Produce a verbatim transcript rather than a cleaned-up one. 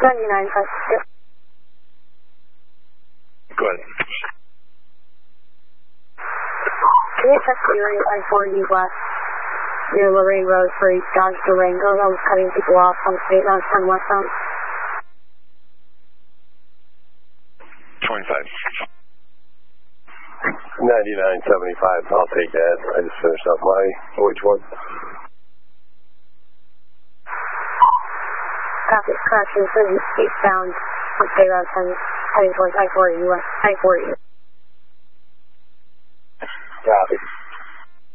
ninety-nine five six. Go ahead. Can you check the area I forty west near Lorraine Road for Dodge Durango that was cutting people off on State Route ten westbound? twenty-five. ninety-nine seventy-five, I'll take that. I just finished up my O H one. Traffic correction, eastbound on State Route ten, heading towards I forty west, I forty.